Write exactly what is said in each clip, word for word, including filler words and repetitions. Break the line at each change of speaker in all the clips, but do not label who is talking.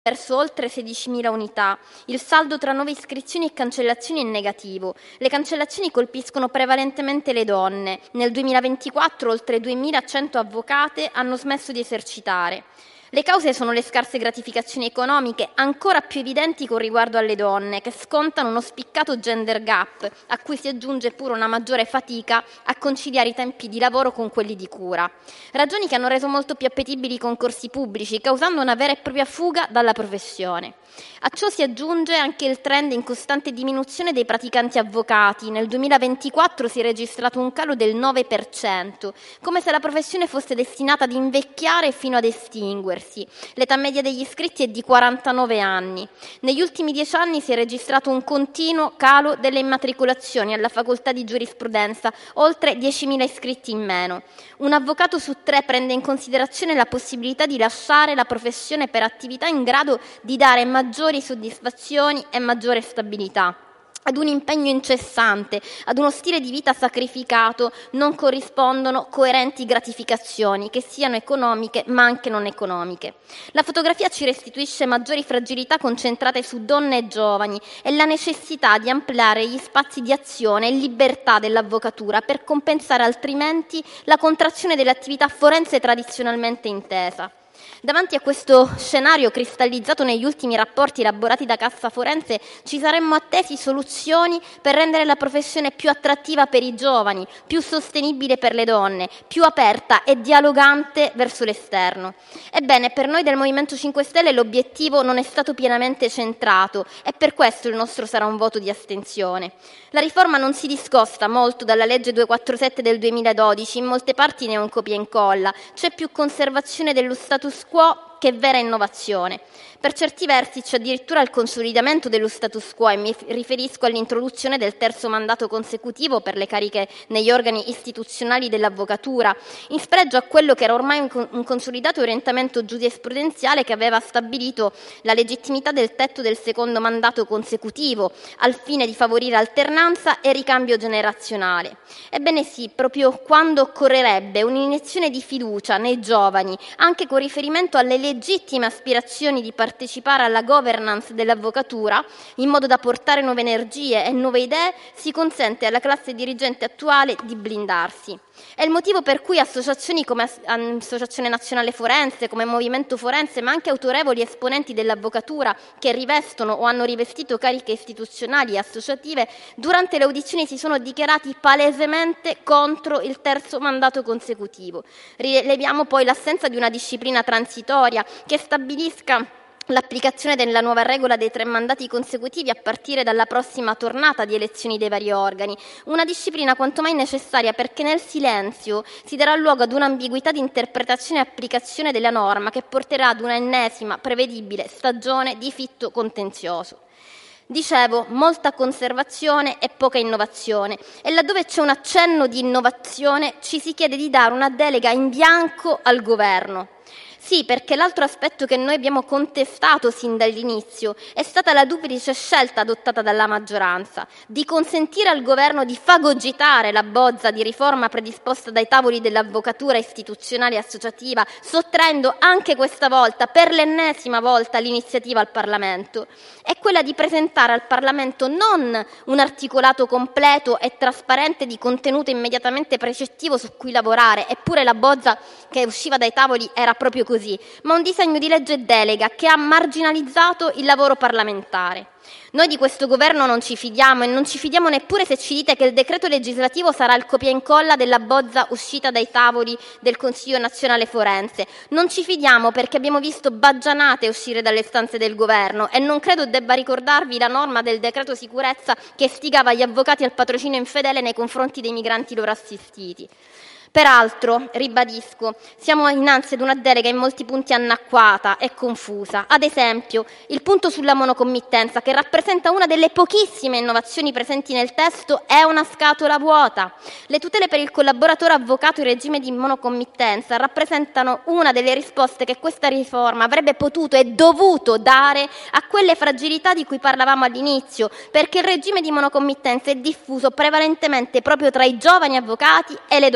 perso oltre sedicimila unità. Il saldo tra nuove iscrizioni e cancellazioni è negativo. Le cancellazioni colpiscono prevalentemente le donne. Nel duemilaventiquattro oltre duemilacento avvocate hanno smesso di esercitare. Le cause sono le scarse gratificazioni economiche, ancora più evidenti con riguardo alle donne, che scontano uno spiccato gender gap, a cui si aggiunge pure una maggiore fatica a conciliare i tempi di lavoro con quelli di cura. Ragioni che hanno reso molto più appetibili i concorsi pubblici, causando una vera e propria fuga dalla professione. A ciò si aggiunge anche il trend in costante diminuzione dei praticanti avvocati. Nel duemilaventiquattro si è registrato un calo del nove per cento, come se la professione fosse destinata ad invecchiare fino ad estinguersi. L'età media degli iscritti è di quarantanove anni. Negli ultimi dieci anni si è registrato un continuo calo delle immatricolazioni alla facoltà di giurisprudenza, oltre diecimila iscritti in meno. Un avvocato su tre prende in considerazione la possibilità di lasciare la professione per attività in grado di dare maggiori soddisfazioni e maggiore stabilità. Ad un impegno incessante, ad uno stile di vita sacrificato non corrispondono coerenti gratificazioni, che siano economiche ma anche non economiche. La fotografia ci restituisce maggiori fragilità concentrate su donne e giovani e la necessità di ampliare gli spazi di azione e libertà dell'avvocatura per compensare altrimenti la contrazione dell'attività forense tradizionalmente intesa. Davanti a questo scenario cristallizzato negli ultimi rapporti elaborati da Cassa Forense, ci saremmo attesi soluzioni per rendere la professione più attrattiva per i giovani, più sostenibile per le donne, più aperta e dialogante verso l'esterno. Ebbene, per noi del Movimento cinque Stelle l'obiettivo non è stato pienamente centrato e per questo il nostro sarà un voto di astensione. La riforma non si discosta molto dalla legge duecentoquarantasette del duemiladodici, in molte parti ne è un copia e incolla, c'è più conservazione dello status quo che vera innovazione. Per certi versi c'è addirittura il consolidamento dello status quo e mi riferisco all'introduzione del terzo mandato consecutivo per le cariche negli organi istituzionali dell'avvocatura, in spregio a quello che era ormai un consolidato orientamento giurisprudenziale che aveva stabilito la legittimità del tetto del secondo mandato consecutivo, al fine di favorire alternanza e ricambio generazionale. Ebbene sì, proprio quando occorrerebbe un'iniezione di fiducia nei giovani, anche con riferimento alle legittime aspirazioni di partecipare alla governance dell'avvocatura, in modo da portare nuove energie e nuove idee, si consente alla classe dirigente attuale di blindarsi. È il motivo per cui associazioni come Associazione Nazionale Forense, come Movimento Forense, ma anche autorevoli esponenti dell'avvocatura che rivestono o hanno rivestito cariche istituzionali e associative, durante le audizioni si sono dichiarati palesemente contro il terzo mandato consecutivo. Rileviamo poi l'assenza di una disciplina transitoria che stabilisca l'applicazione della nuova regola dei tre mandati consecutivi a partire dalla prossima tornata di elezioni dei vari organi, una disciplina quanto mai necessaria perché nel silenzio si darà luogo ad un'ambiguità di interpretazione e applicazione della norma che porterà ad una ennesima prevedibile stagione di fitto contenzioso. Dicevo, molta conservazione e poca innovazione, e laddove c'è un accenno di innovazione ci si chiede di dare una delega in bianco al governo. Sì, perché l'altro aspetto che noi abbiamo contestato sin dall'inizio è stata la duplice scelta adottata dalla maggioranza di consentire al governo di fagocitare la bozza di riforma predisposta dai tavoli dell'avvocatura istituzionale e associativa, sottraendo anche questa volta, per l'ennesima volta, l'iniziativa al Parlamento, è quella di presentare al Parlamento non un articolato completo e trasparente di contenuto immediatamente precettivo su cui lavorare, eppure la bozza che usciva dai tavoli era proprio così, ma un disegno di legge delega che ha marginalizzato il lavoro parlamentare. Noi di questo governo non ci fidiamo e non ci fidiamo neppure se ci dite che il decreto legislativo sarà il copia e incolla della bozza uscita dai tavoli del Consiglio Nazionale Forense. Non ci fidiamo perché abbiamo visto baggianate uscire dalle stanze del governo e non credo debba ricordarvi la norma del decreto sicurezza che stigava gli avvocati al patrocinio infedele nei confronti dei migranti loro assistiti. Peraltro, ribadisco, siamo innanzi ad una delega in molti punti anacquata e confusa. Ad esempio, il punto sulla monocommittenza, che rappresenta una delle pochissime innovazioni presenti nel testo, è una scatola vuota. Le tutele per il collaboratore avvocato in regime di monocommittenza rappresentano una delle risposte che questa riforma avrebbe potuto e dovuto dare a quelle fragilità di cui parlavamo all'inizio, perché il regime di monocommittenza è diffuso prevalentemente proprio tra i giovani avvocati e le donne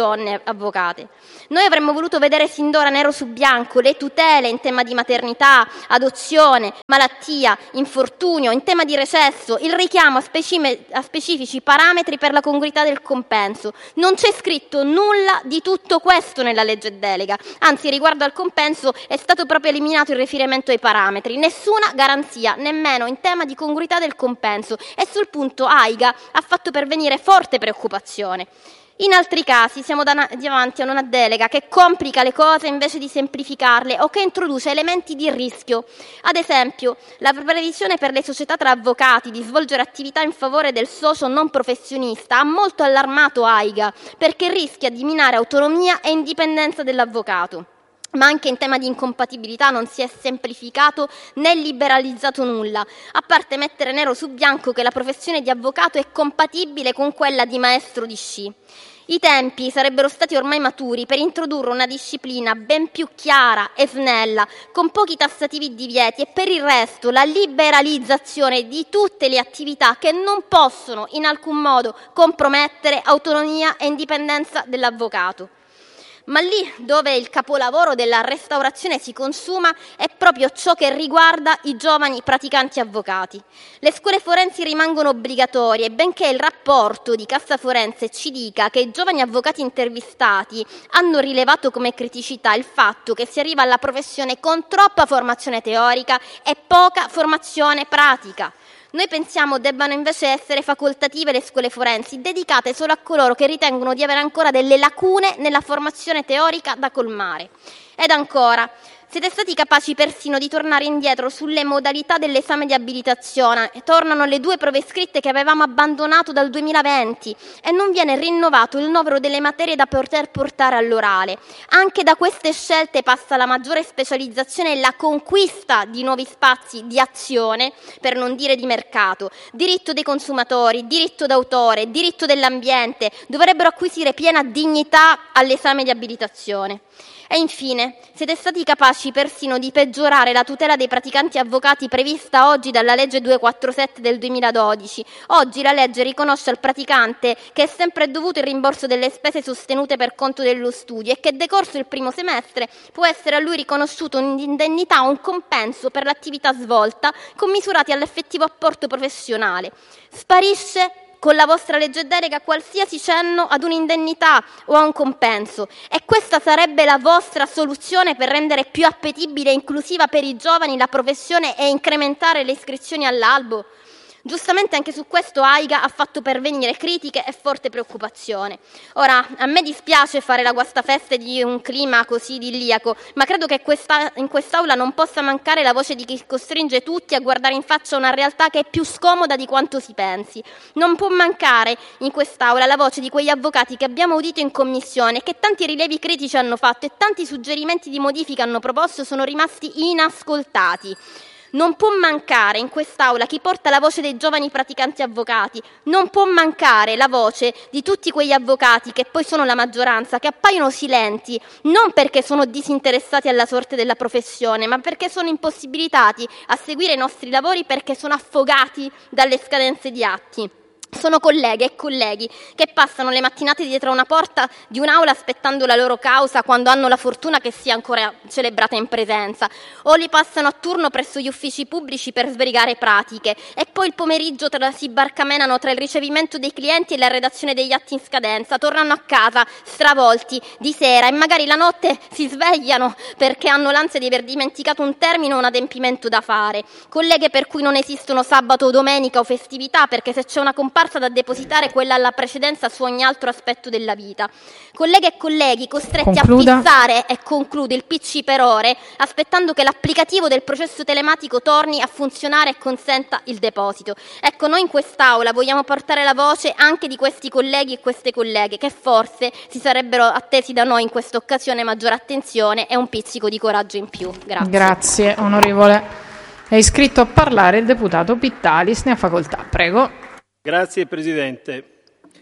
avvocate. Noi avremmo voluto vedere sin d'ora nero su bianco le tutele in tema di maternità, adozione, malattia, infortunio, in tema di recesso, il richiamo a, specime, a specifici parametri per la congruità del compenso. Non c'è scritto nulla di tutto questo nella legge delega, anzi riguardo al compenso è stato proprio eliminato il riferimento ai parametri, nessuna garanzia, nemmeno in tema di congruità del compenso, e sul punto AIGA ha fatto pervenire forte preoccupazione. In altri casi siamo davanti a una delega che complica le cose invece di semplificarle o che introduce elementi di rischio. Ad esempio, la previsione per le società tra avvocati di svolgere attività in favore del socio non professionista ha molto allarmato AIGA perché rischia di minare autonomia e indipendenza dell'avvocato. Ma anche in tema di incompatibilità non si è semplificato né liberalizzato nulla, a parte mettere nero su bianco che la professione di avvocato è compatibile con quella di maestro di sci. I tempi sarebbero stati ormai maturi per introdurre una disciplina ben più chiara e snella, con pochi tassativi divieti, e per il resto la liberalizzazione di tutte le attività che non possono in alcun modo compromettere autonomia e indipendenza dell'avvocato. Ma lì dove il capolavoro della restaurazione si consuma è proprio ciò che riguarda i giovani praticanti avvocati. Le scuole forensi rimangono obbligatorie, benché il rapporto di Cassa Forense ci dica che i giovani avvocati intervistati hanno rilevato come criticità il fatto che si arriva alla professione con troppa formazione teorica e poca formazione pratica. Noi pensiamo debbano invece essere facoltative le scuole forensi, dedicate solo a coloro che ritengono di avere ancora delle lacune nella formazione teorica da colmare. Ed ancora, siete stati capaci persino di tornare indietro sulle modalità dell'esame di abilitazione. Tornano le due prove scritte che avevamo abbandonato dal duemilaventi e non viene rinnovato il novero delle materie da poter portare all'orale. Anche da queste scelte passa la maggiore specializzazione e la conquista di nuovi spazi di azione, per non dire di mercato. Diritto dei consumatori, diritto d'autore, diritto dell'ambiente dovrebbero acquisire piena dignità all'esame di abilitazione. E infine, siete stati capaci persino di peggiorare la tutela dei praticanti avvocati prevista oggi dalla legge duecentoquarantasette del duemiladodici. Oggi la legge riconosce al praticante che è sempre dovuto il rimborso delle spese sostenute per conto dello studio e che, decorso il primo semestre, può essere a lui riconosciuto un'indennità o un compenso per l'attività svolta commisurati all'effettivo apporto professionale. Sparisce con la vostra legge delega qualsiasi cenno ad un'indennità o a un compenso, e questa sarebbe la vostra soluzione per rendere più appetibile e inclusiva per i giovani la professione e incrementare le iscrizioni all'albo? Giustamente anche su questo AIGA ha fatto pervenire critiche e forte preoccupazione. Ora, a me dispiace fare la guastafeste di un clima così idilliaco, ma credo che questa, in quest'Aula non possa mancare la voce di chi costringe tutti a guardare in faccia una realtà che è più scomoda di quanto si pensi. Non può mancare in quest'Aula la voce di quegli avvocati che abbiamo udito in commissione e che tanti rilievi critici hanno fatto e tanti suggerimenti di modifica hanno proposto sono rimasti inascoltati. Non può mancare in quest'Aula chi porta la voce dei giovani praticanti avvocati, non può mancare la voce di tutti quegli avvocati, che poi sono la maggioranza, che appaiono silenti, non perché sono disinteressati alla sorte della professione, ma perché sono impossibilitati a seguire i nostri lavori perché sono affogati dalle scadenze di atti. Sono colleghe e colleghi che passano le mattinate dietro una porta di un'aula aspettando la loro causa quando hanno la fortuna che sia ancora celebrata in presenza, o li passano a turno presso gli uffici pubblici per sbrigare pratiche e poi il pomeriggio tra, si barcamenano tra il ricevimento dei clienti e la redazione degli atti in scadenza, tornano a casa stravolti di sera e magari la notte si svegliano perché hanno l'ansia di aver dimenticato un termine o un adempimento da fare. Colleghe per cui non esistono sabato o domenica o festività, perché se c'è una comparsa da depositare, quella alla precedenza su ogni altro aspetto della vita. Colleghe e colleghi costretti Concluda. a fissare, e conclude, il P C per ore, aspettando che l'applicativo del processo telematico torni a funzionare e consenta il deposito. Ecco, noi in quest'Aula vogliamo portare la voce anche di questi colleghi e queste colleghe che forse si sarebbero attesi da noi in questa occasione maggiore attenzione e un pizzico di coraggio in più. Grazie.
Grazie, onorevole. È iscritto a parlare il deputato Pittalis, ne ha facoltà. Prego.
Grazie Presidente.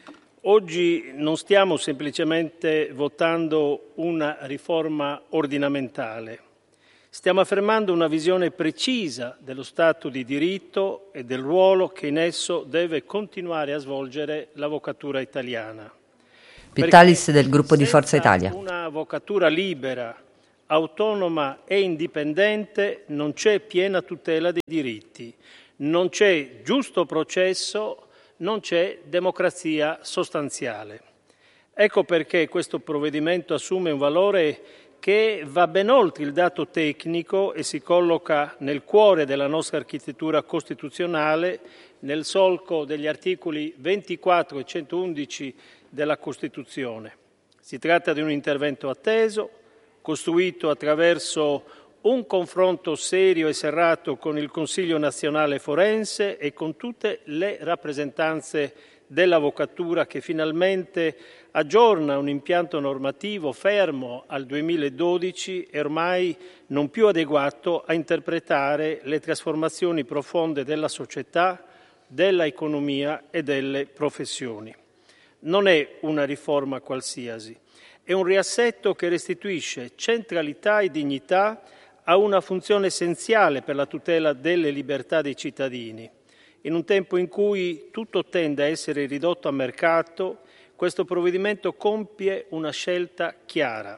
Oggi non stiamo semplicemente votando una riforma ordinamentale, stiamo affermando una visione precisa dello Stato di diritto e del ruolo che in esso deve continuare a svolgere l'avvocatura italiana.
Pittalis del gruppo di Forza Italia.
Una avvocatura libera, autonoma e indipendente non c'è piena tutela dei diritti, non c'è giusto processo, non c'è democrazia sostanziale. Ecco perché questo provvedimento assume un valore che va ben oltre il dato tecnico e si colloca nel cuore della nostra architettura costituzionale, nel solco degli articoli ventiquattro e centoundici della Costituzione. Si tratta di un intervento atteso, costruito attraverso un confronto serio e serrato con il Consiglio nazionale forense e con tutte le rappresentanze dell'avvocatura, che finalmente aggiorna un impianto normativo fermo al duemiladodici e ormai non più adeguato a interpretare le trasformazioni profonde della società, della economia e delle professioni. Non è una riforma qualsiasi, è un riassetto che restituisce centralità e dignità a una funzione essenziale per la tutela delle libertà dei cittadini. In un tempo in cui tutto tende a essere ridotto a mercato, questo provvedimento compie una scelta chiara.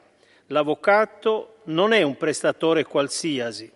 L'avvocato non è un prestatore qualsiasi,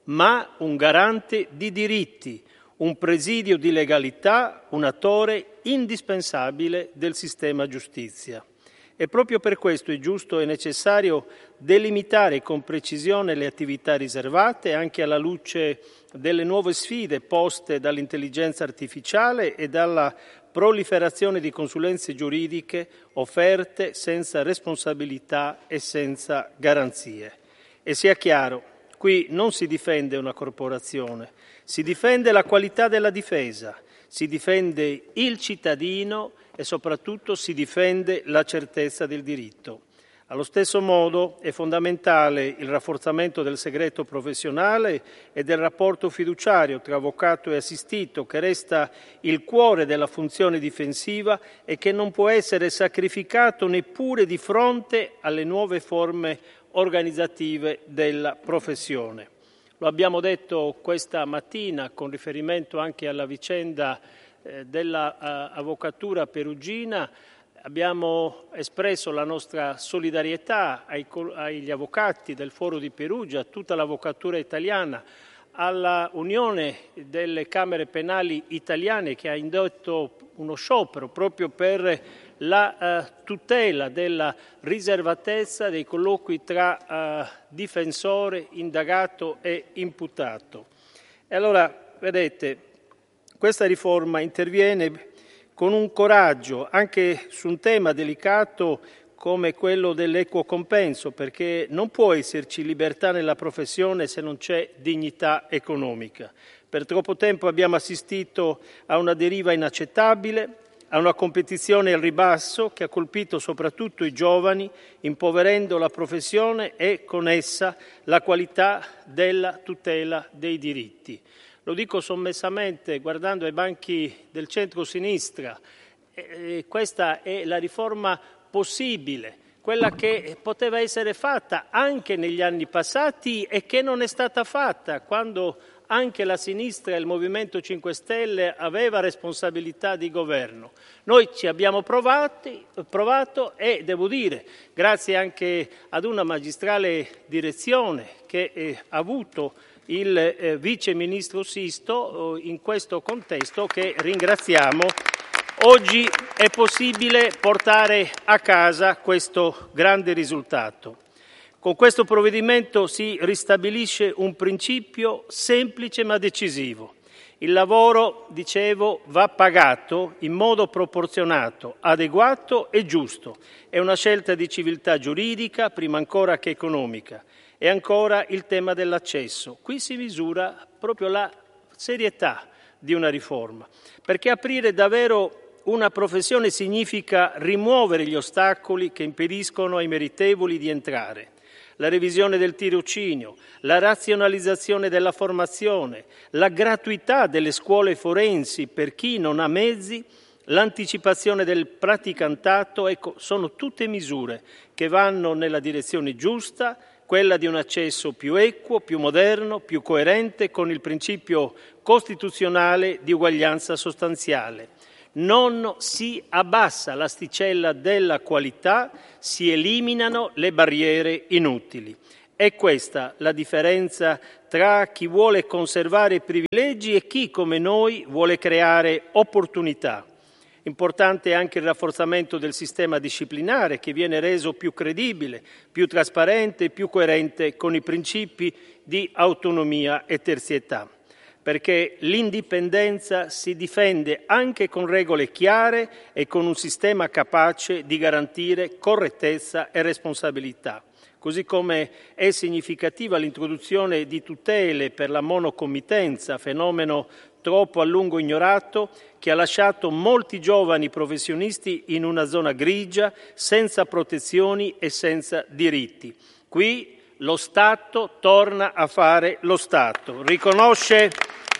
ma un garante di diritti, un presidio di legalità, un attore indispensabile del sistema giustizia. E proprio per questo è giusto e necessario delimitare con precisione le attività riservate, anche alla luce delle nuove sfide poste dall'intelligenza artificiale e dalla proliferazione di consulenze giuridiche offerte senza responsabilità e senza garanzie. E sia chiaro, qui non si difende una corporazione, si difende la qualità della difesa, si difende il cittadino e soprattutto si difende la certezza del diritto. Allo stesso modo è fondamentale il rafforzamento del segreto professionale e del rapporto fiduciario tra avvocato e assistito, che resta il cuore della funzione difensiva e che non può essere sacrificato neppure di fronte alle nuove forme organizzative della professione. Lo abbiamo detto questa mattina con riferimento anche alla vicenda eh, dell'avvocatura perugina. Abbiamo espresso la nostra solidarietà ai, agli avvocati del Foro di Perugia, a tutta l'avvocatura italiana, alla Unione delle Camere Penali Italiane, che ha indotto uno sciopero proprio per la uh, tutela della riservatezza dei colloqui tra uh, difensore, indagato e imputato. E allora, vedete, questa riforma interviene con un coraggio anche su un tema delicato come quello dell'equo compenso, perché non può esserci libertà nella professione se non c'è dignità economica. Per troppo tempo abbiamo assistito a una deriva inaccettabile, a una competizione al ribasso che ha colpito soprattutto i giovani, impoverendo la professione e con essa la qualità della tutela dei diritti. Lo dico sommessamente guardando ai banchi del centro-sinistra, eh, questa è la riforma possibile, quella che poteva essere fatta anche negli anni passati e che non è stata fatta quando anche la sinistra e il Movimento cinque Stelle aveva responsabilità di governo. Noi ci abbiamo provati, provato e devo dire, grazie anche ad una magistrale direzione che eh, ha avuto il eh, Vice Ministro Sisto eh, in questo contesto, che ringraziamo, oggi è possibile portare a casa questo grande risultato. Con questo provvedimento si ristabilisce un principio semplice ma decisivo. Il lavoro, dicevo, va pagato in modo proporzionato, adeguato e giusto. È una scelta di civiltà giuridica, prima ancora che economica. E ancora il tema dell'accesso. Qui si misura proprio la serietà di una riforma, perché aprire davvero una professione significa rimuovere gli ostacoli che impediscono ai meritevoli di entrare. La revisione del tirocinio, la razionalizzazione della formazione, la gratuità delle scuole forensi per chi non ha mezzi, l'anticipazione del praticantato, ecco, sono tutte misure che vanno nella direzione giusta, quella di un accesso più equo, più moderno, più coerente con il principio costituzionale di uguaglianza sostanziale. Non si abbassa l'asticella della qualità, si eliminano le barriere inutili. È questa la differenza tra chi vuole conservare privilegi e chi, come noi, vuole creare opportunità. Importante anche il rafforzamento del sistema disciplinare, che viene reso più credibile, più trasparente e più coerente con i principi di autonomia e terzietà, perché l'indipendenza si difende anche con regole chiare e con un sistema capace di garantire correttezza e responsabilità. Così come è significativa l'introduzione di tutele per la monocommittenza, fenomeno troppo a lungo ignorato, che ha lasciato molti giovani professionisti in una zona grigia, senza protezioni e senza diritti. Qui lo Stato torna a fare lo Stato, riconosce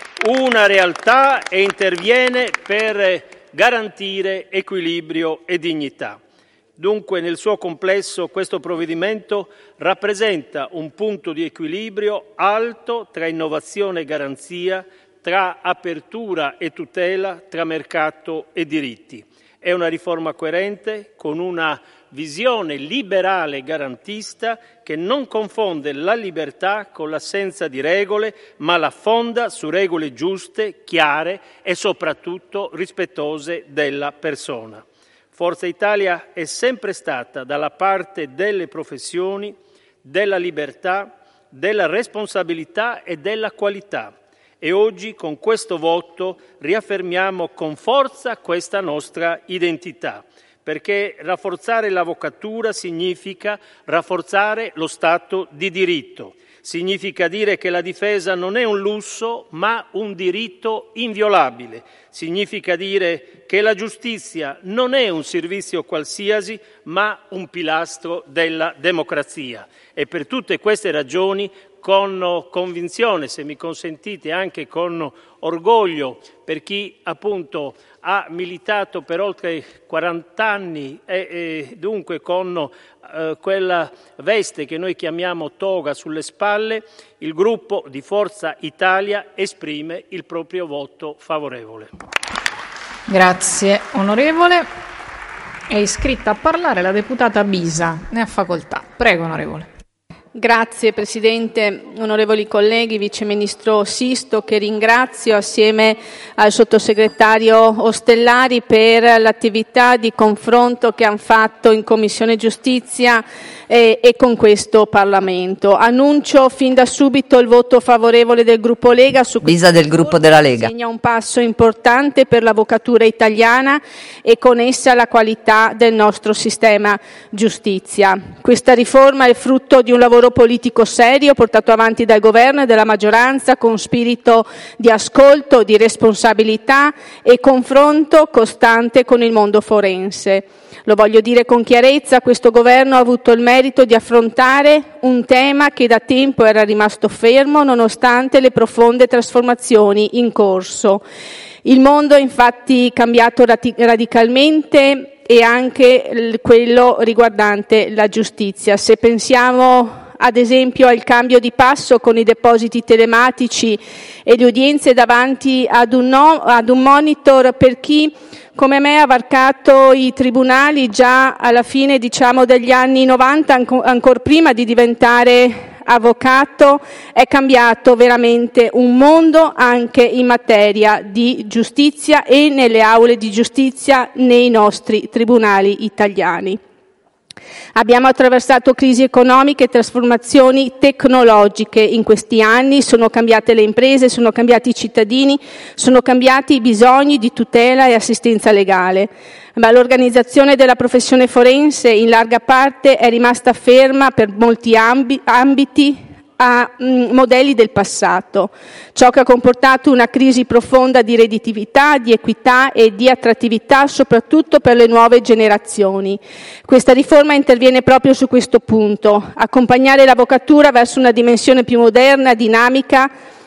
una realtà e interviene per garantire equilibrio e dignità. Dunque, nel suo complesso, questo provvedimento rappresenta un punto di equilibrio alto tra innovazione e garanzia, tra apertura e tutela, tra mercato e diritti. È una riforma coerente, con una visione liberale e garantista che non confonde la libertà con l'assenza di regole, ma la fonda su regole giuste, chiare e soprattutto rispettose della persona. Forza Italia è sempre stata dalla parte delle professioni, della libertà, della responsabilità e della qualità. E oggi con questo voto riaffermiamo con forza questa nostra identità, perché rafforzare l'avvocatura significa rafforzare lo Stato di diritto, significa dire che la difesa non è un lusso ma un diritto inviolabile, significa dire che la giustizia non è un servizio qualsiasi ma un pilastro della democrazia. E per tutte queste ragioni, con convinzione, se mi consentite, anche con orgoglio, per chi appunto ha militato per oltre quaranta anni e, e dunque con eh, quella veste che noi chiamiamo toga sulle spalle, il gruppo di Forza Italia esprime il proprio voto favorevole.
Grazie onorevole. È iscritta a parlare la deputata Bisa. Ne ha facoltà. Prego onorevole.
Grazie Presidente, onorevoli colleghi, Vice Ministro Sisto, che ringrazio assieme al Sottosegretario Ostellari per l'attività di confronto che hanno fatto in Commissione Giustizia e, e con questo Parlamento. Annuncio fin da subito il voto favorevole del Gruppo Lega su
Bisa del Gruppo della Lega.
Segna un passo importante per l'avvocatura italiana e con essa la qualità del nostro sistema giustizia. Questa riforma è frutto di un lavoro politico serio portato avanti dal governo e dalla maggioranza con spirito di ascolto, di responsabilità e confronto costante con il mondo forense. Lo voglio dire con chiarezza, questo governo ha avuto il merito di affrontare un tema che da tempo era rimasto fermo nonostante le profonde trasformazioni in corso. Il mondo è infatti cambiato radicalmente e anche quello riguardante la giustizia. Se pensiamo ad esempio al cambio di passo con i depositi telematici e le udienze davanti ad un, no, ad un monitor per chi come me ha varcato i tribunali già alla fine diciamo degli anni novanta, anco, ancora prima di diventare avvocato, è cambiato veramente un mondo anche in materia di giustizia e nelle aule di giustizia nei nostri tribunali italiani. Abbiamo attraversato crisi economiche e trasformazioni tecnologiche in questi anni, sono cambiate le imprese, sono cambiati i cittadini, sono cambiati i bisogni di tutela e assistenza legale, ma l'organizzazione della professione forense in larga parte è rimasta ferma per molti ambi- ambiti a mh, modelli del passato, ciò che ha comportato una crisi profonda di redditività, di equità e di attrattività, soprattutto per le nuove generazioni. Questa riforma interviene proprio su questo punto, accompagnare l'avvocatura verso una dimensione più moderna, dinamica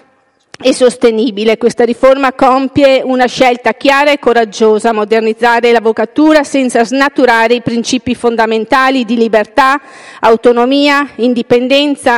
e sostenibile. Questa riforma compie una scelta chiara e coraggiosa, modernizzare l'avvocatura senza snaturare i principi fondamentali di libertà, autonomia, indipendenza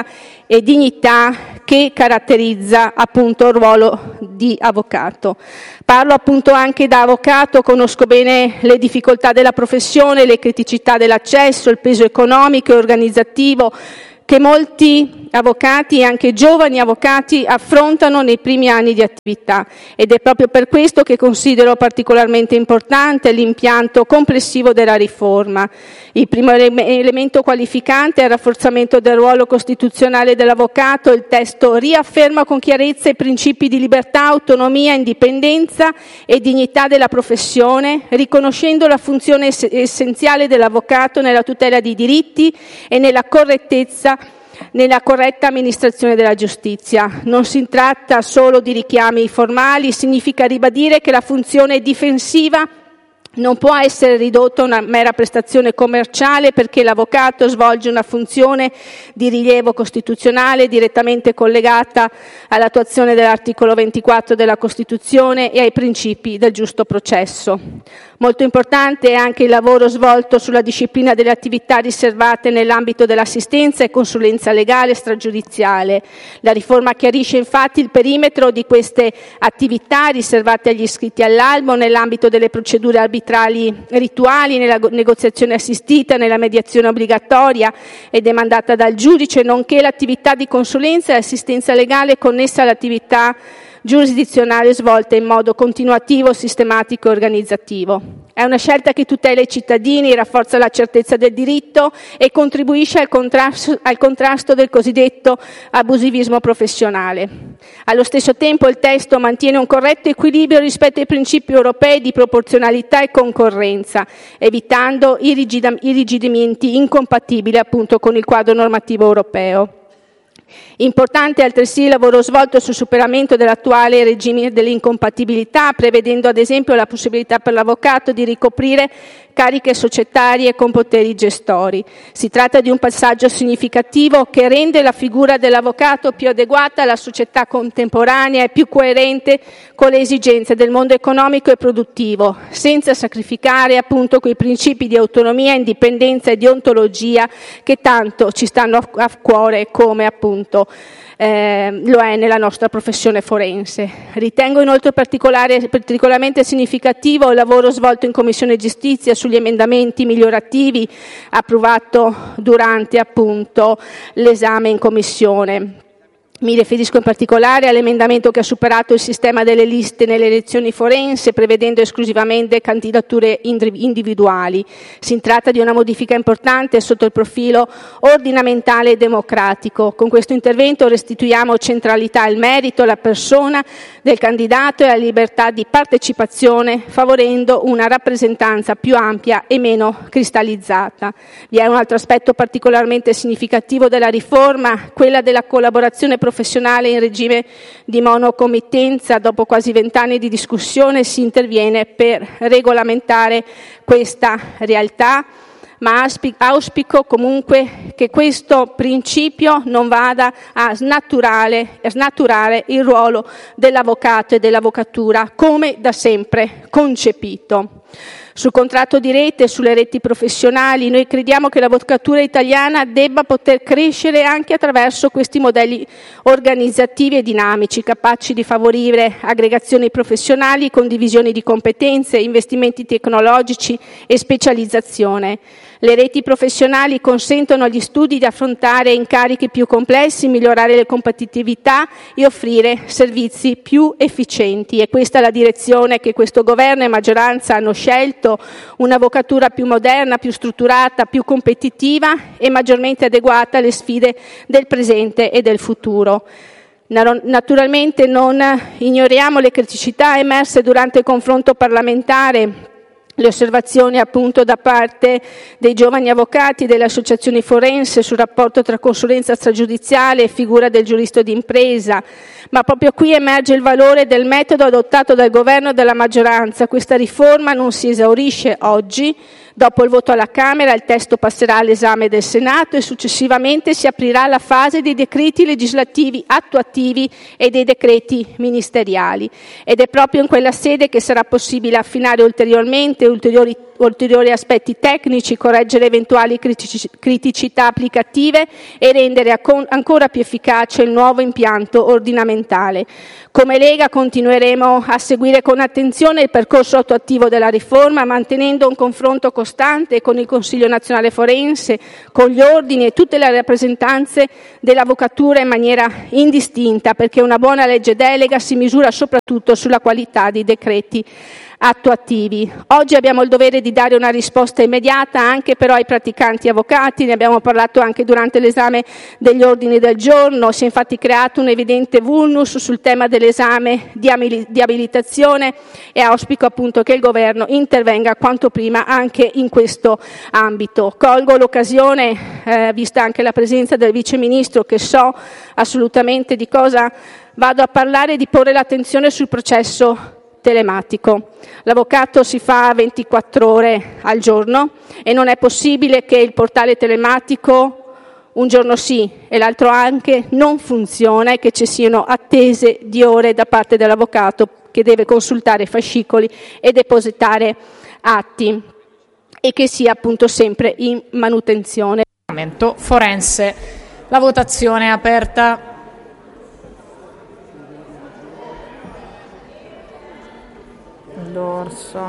e dignità che caratterizza appunto il ruolo di avvocato. Parlo appunto anche da avvocato, conosco bene le difficoltà della professione, le criticità dell'accesso, il peso economico e organizzativo che molti avvocati e anche giovani avvocati affrontano nei primi anni di attività, ed è proprio per questo che considero particolarmente importante l'impianto complessivo della riforma. Il primo elemento qualificante è il rafforzamento del ruolo costituzionale dell'avvocato. Il testo riafferma con chiarezza i principi di libertà, autonomia, indipendenza e dignità della professione, riconoscendo la funzione essenziale dell'avvocato nella tutela di diritti e nella correttezza nella corretta amministrazione della giustizia. Non si tratta solo di richiami formali, significa ribadire che la funzione difensiva non può essere ridotta a una mera prestazione commerciale, perché l'avvocato svolge una funzione di rilievo costituzionale direttamente collegata all'attuazione dell'articolo ventiquattro della Costituzione e ai principi del giusto processo. Molto importante è anche il lavoro svolto sulla disciplina delle attività riservate nell'ambito dell'assistenza e consulenza legale stragiudiziale. La riforma chiarisce infatti il perimetro di queste attività riservate agli iscritti all'albo nell'ambito delle procedure arbitrali rituali, nella negoziazione assistita, nella mediazione obbligatoria e demandata dal giudice, nonché l'attività di consulenza e assistenza legale connessa all'attività giurisdizionale svolta in modo continuativo, sistematico e organizzativo. È una scelta che tutela i cittadini, rafforza la certezza del diritto e contribuisce al contrasto, al contrasto del cosiddetto abusivismo professionale. Allo stesso tempo il testo mantiene un corretto equilibrio rispetto ai principi europei di proporzionalità e concorrenza, evitando irrigidimenti incompatibili appunto con il quadro normativo europeo. Importante è altresì il lavoro svolto sul superamento dell'attuale regime delle incompatibilità, prevedendo ad esempio la possibilità per l'avvocato di ricoprire cariche societarie con poteri gestori. Si tratta di un passaggio significativo che rende la figura dell'avvocato più adeguata alla società contemporanea e più coerente con le esigenze del mondo economico e produttivo, senza sacrificare appunto quei principi di autonomia, indipendenza e di ontologia che tanto ci stanno a cuore, come appunto Eh, lo è nella nostra professione forense. Ritengo inoltre particolare, particolarmente significativo il lavoro svolto in Commissione Giustizia sugli emendamenti migliorativi approvato durante appunto l'esame in Commissione. Mi riferisco in particolare all'emendamento che ha superato il sistema delle liste nelle elezioni forense, prevedendo esclusivamente candidature individuali. Si tratta di una modifica importante sotto il profilo ordinamentale e democratico. Con questo intervento restituiamo centralità al merito, alla persona del candidato e alla libertà di partecipazione, favorendo una rappresentanza più ampia e meno cristallizzata. Vi è un altro aspetto particolarmente significativo della riforma, quella della collaborazione professionale in regime di monocomittenza. Dopo quasi vent'anni di discussione si interviene per regolamentare questa realtà, ma auspico comunque che questo principio non vada a snaturare, a snaturare il ruolo dell'avvocato e dell'avvocatura come da sempre concepito. Sul contratto di rete e sulle reti professionali, noi crediamo che l'avvocatura italiana debba poter crescere anche attraverso questi modelli organizzativi e dinamici, capaci di favorire aggregazioni professionali, condivisioni di competenze, investimenti tecnologici e specializzazione. Le reti professionali consentono agli studi di affrontare incarichi più complessi, migliorare le competitività e offrire servizi più efficienti. E questa è la direzione che questo governo e maggioranza hanno scelto: un'avvocatura più moderna, più strutturata, più competitiva e maggiormente adeguata alle sfide del presente e del futuro. Naturalmente non ignoriamo le criticità emerse durante il confronto parlamentare, le osservazioni appunto da parte dei giovani avvocati e delle associazioni forensi sul rapporto tra consulenza stragiudiziale e figura del giurista d'impresa, ma proprio qui emerge il valore del metodo adottato dal governo e dalla maggioranza. Questa riforma non si esaurisce oggi. Dopo il voto alla Camera il testo passerà all'esame del Senato e successivamente si aprirà la fase dei decreti legislativi attuativi e dei decreti ministeriali, ed è proprio in quella sede che sarà possibile affinare ulteriormente ulteriori ulteriori aspetti tecnici, correggere eventuali criticità applicative e rendere ancora più efficace il nuovo impianto ordinamentale. Come Lega continueremo a seguire con attenzione il percorso attuativo della riforma, mantenendo un confronto costante con il Consiglio nazionale forense, con gli ordini e tutte le rappresentanze dell'avvocatura in maniera indistinta, perché una buona legge delega si misura soprattutto sulla qualità dei decreti attuativi. Oggi abbiamo il dovere di dare una risposta immediata anche però ai praticanti avvocati, ne abbiamo parlato anche durante l'esame degli ordini del giorno. Si è infatti creato un evidente vulnus sul tema dell'esame di, amili- di abilitazione e auspico appunto che il Governo intervenga quanto prima anche in questo ambito. Colgo l'occasione, eh, vista anche la presenza del Vice Ministro, che so assolutamente di cosa vado a parlare, di porre l'attenzione sul processo telematico. L'avvocato si fa ventiquattro ore al giorno e non è possibile che il portale telematico un giorno sì e l'altro anche non funziona e che ci siano attese di ore da parte dell'avvocato che deve consultare fascicoli e depositare atti e che sia appunto sempre in manutenzione.
Forense. La votazione è aperta. Dorso.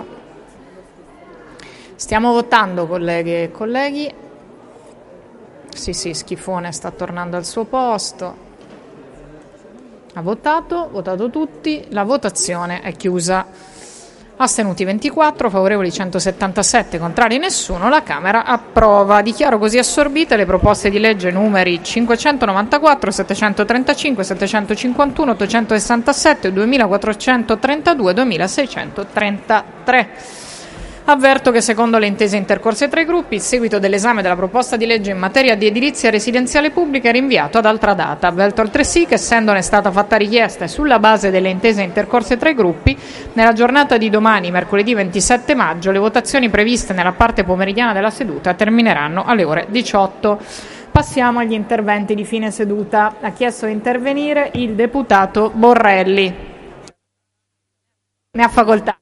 Stiamo votando, colleghe e colleghi. Sì, sì, Schifone sta tornando al suo posto. Ha votato, votato tutti. La votazione è chiusa. Astenuti ventiquattro, favorevoli centosettantasette, contrari nessuno. La Camera approva. Dichiaro così assorbite le proposte di legge numeri cinquecentonovantaquattro, settecentotrentacinque, settecentocinquantuno, ottocentosessantasette, duemilaquattrocentotrentadue, duemilaseicentotrentatré. Avverto che secondo le intese intercorse tra i gruppi il seguito dell'esame della proposta di legge in materia di edilizia residenziale pubblica è rinviato ad altra data. Avverto altresì che, essendone stata fatta richiesta e sulla base delle intese intercorse tra i gruppi, nella giornata di domani, mercoledì ventisette maggio, le votazioni previste nella parte pomeridiana della seduta termineranno alle ore diciotto. Passiamo agli interventi di fine seduta. Ha chiesto di intervenire il deputato Borrelli. Ne ha facoltà.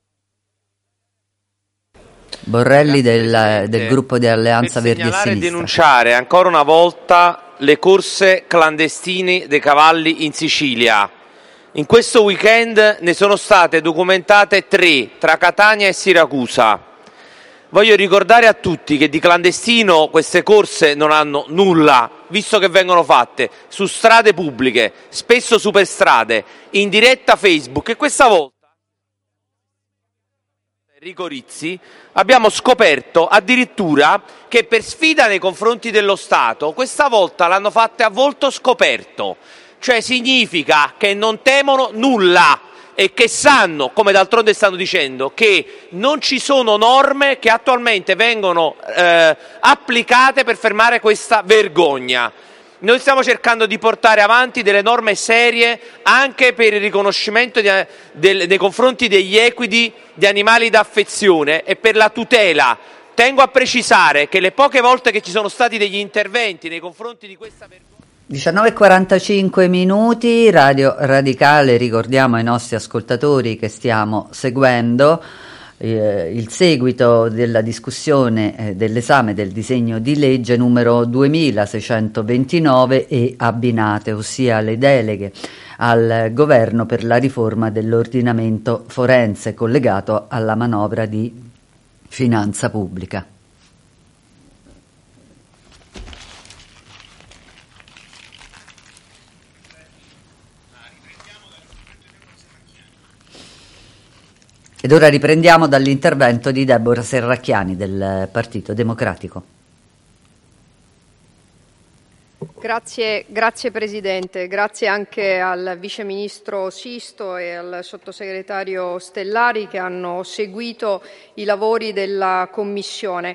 Borrelli del, del gruppo di Alleanza Verdi e Sinistra.
Per denunciare ancora una volta le corse clandestine dei cavalli in Sicilia. In questo weekend ne sono state documentate tre tra Catania e Siracusa. Voglio ricordare a tutti che di clandestino queste corse non hanno nulla, visto che vengono fatte su strade pubbliche, spesso superstrade, in diretta Facebook, e questa volta Enrico Rizzi abbiamo scoperto addirittura che per sfida nei confronti dello Stato questa volta l'hanno fatte a volto scoperto, cioè significa che non temono nulla e che sanno, come d'altronde stanno dicendo, che non ci sono norme che attualmente vengono eh, applicate per fermare questa vergogna. Noi stiamo cercando di portare avanti delle norme serie anche per il riconoscimento di, del, nei confronti degli equidi di animali d'affezione e per la tutela. Tengo a precisare che le poche volte che ci sono stati degli interventi nei confronti di questa vergogna...
diciannove e quarantacinque minuti, Radio Radicale, ricordiamo ai nostri ascoltatori che stiamo seguendo eh, il seguito della discussione eh, dell'esame del disegno di legge numero duemilaseicentoventinove e abbinate, ossia le deleghe al governo per la riforma dell'ordinamento forense collegato alla manovra di finanza pubblica. Ed ora riprendiamo dall'intervento di Deborah Serracchiani del Partito Democratico.
Grazie, grazie Presidente, grazie anche al Vice Ministro Sisto e al Sottosegretario Stellari che hanno seguito i lavori della Commissione.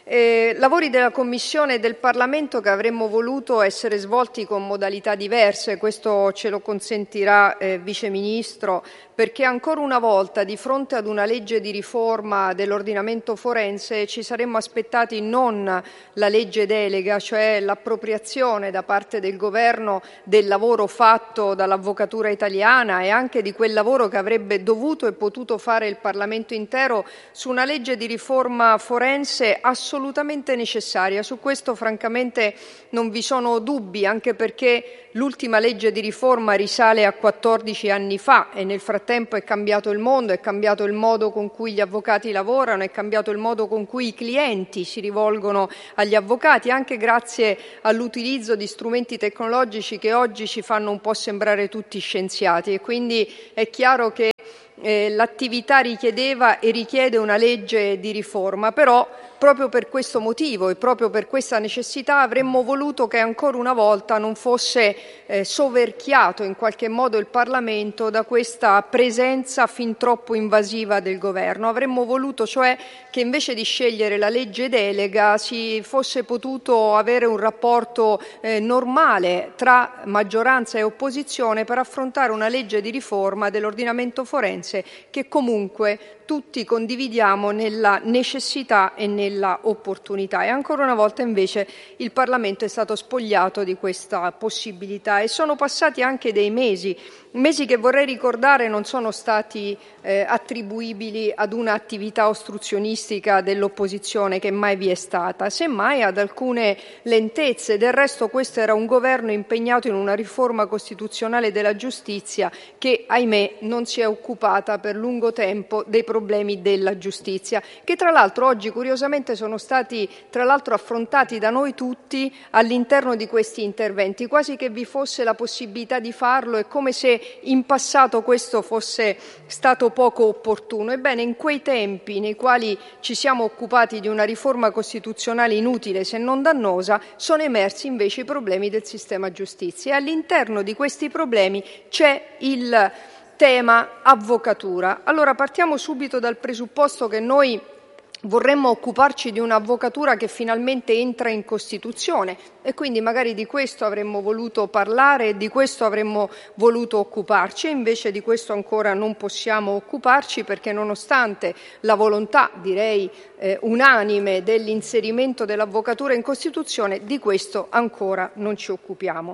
Eh, lavori della Commissione e del Parlamento che avremmo voluto essere svolti con modalità diverse, questo ce lo consentirà eh, Vice Ministro, perché ancora una volta di fronte ad una legge di riforma dell'ordinamento forense ci saremmo aspettati non la legge delega, cioè l'appropriazione da parte del Governo del lavoro fatto dall'Avvocatura italiana e anche di quel lavoro che avrebbe dovuto e potuto fare il Parlamento intero su una legge di riforma forense assolutamente necessaria. Su questo francamente non vi sono dubbi, anche perché l'ultima legge di riforma risale a quattordici anni fa e nel frattempo è cambiato il mondo, è cambiato il modo con cui gli avvocati lavorano, è cambiato il modo con cui i clienti si rivolgono agli avvocati, anche grazie all'utilizzo di strumenti tecnologici che oggi ci fanno un po' sembrare tutti scienziati, e quindi è chiaro che eh, l'attività richiedeva e richiede una legge di riforma, però proprio per questo motivo e proprio per questa necessità avremmo voluto che ancora una volta non fosse eh, soverchiato in qualche modo il Parlamento da questa presenza fin troppo invasiva del Governo. Avremmo voluto cioè che invece di scegliere la legge delega si fosse potuto avere un rapporto eh, normale tra maggioranza e opposizione per affrontare una legge di riforma dell'ordinamento forense che comunque tutti condividiamo nella necessità e nella opportunità. E ancora una volta invece il Parlamento è stato spogliato di questa possibilità e sono passati anche dei mesi, mesi che vorrei ricordare non sono stati eh, attribuibili ad un'attività ostruzionistica dell'opposizione che mai vi è stata, semmai ad alcune lentezze. Del resto questo era un governo impegnato in una riforma costituzionale della giustizia che, ahimè, non si è occupata per lungo tempo dei problemi della giustizia, che tra l'altro oggi curiosamente sono stati tra l'altro affrontati da noi tutti all'interno di questi interventi, quasi che vi fosse la possibilità di farlo, è come se in passato questo fosse stato poco opportuno. Ebbene, in quei tempi nei quali ci siamo occupati di una riforma costituzionale inutile se non dannosa, sono emersi invece i problemi del sistema giustizia e all'interno di questi problemi c'è il tema avvocatura. Allora partiamo subito dal presupposto che noi vorremmo occuparci di un'avvocatura che finalmente entra in Costituzione e quindi magari di questo avremmo voluto parlare e di questo avremmo voluto occuparci, e invece di questo ancora non possiamo occuparci perché nonostante la volontà, direi eh, unanime, dell'inserimento dell'avvocatura in Costituzione, di questo ancora non ci occupiamo.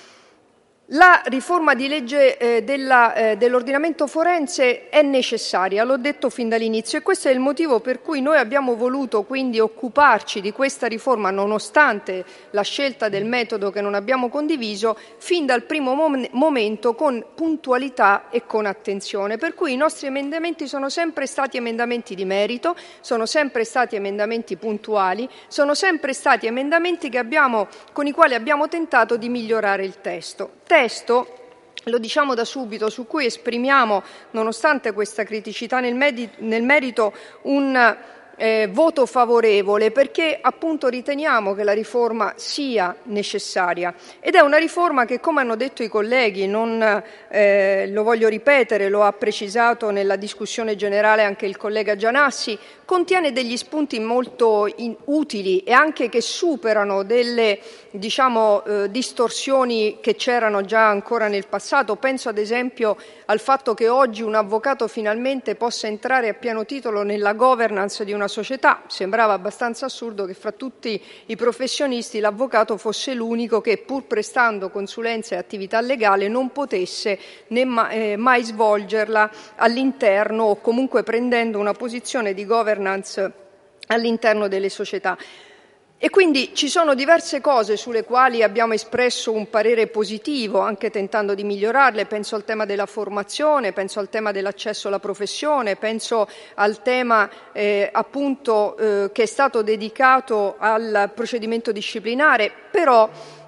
La riforma di legge eh, della, eh, dell'ordinamento forense è necessaria, l'ho detto fin dall'inizio, e questo è il motivo per cui noi abbiamo voluto quindi occuparci di questa riforma, nonostante la scelta del metodo che non abbiamo condiviso, fin dal primo mom- momento con puntualità e con attenzione. Per cui i nostri emendamenti sono sempre stati emendamenti di merito, sono sempre stati emendamenti puntuali, sono sempre stati emendamenti che abbiamo, con i quali abbiamo tentato di migliorare il testo. Testo, lo diciamo da subito, su cui esprimiamo, nonostante questa criticità nel, medi- nel merito, un eh, voto favorevole perché appunto riteniamo che la riforma sia necessaria ed è una riforma che, come hanno detto i colleghi, non eh, lo voglio ripetere, lo ha precisato nella discussione generale anche il collega Gianassi, contiene degli spunti molto in- utili e anche che superano delle diciamo eh, distorsioni che c'erano già ancora nel passato. Penso ad esempio al fatto che oggi un avvocato finalmente possa entrare a pieno titolo nella governance di una società. Sembrava abbastanza assurdo che fra tutti i professionisti l'avvocato fosse l'unico che, pur prestando consulenza e attività legale, non potesse né ma- eh, mai svolgerla all'interno o comunque prendendo una posizione di governance all'interno delle società. E quindi ci sono diverse cose sulle quali abbiamo espresso un parere positivo, anche tentando di migliorarle. Penso al tema della formazione, penso al tema dell'accesso alla professione, penso al tema eh, appunto eh, che è stato dedicato al procedimento disciplinare, però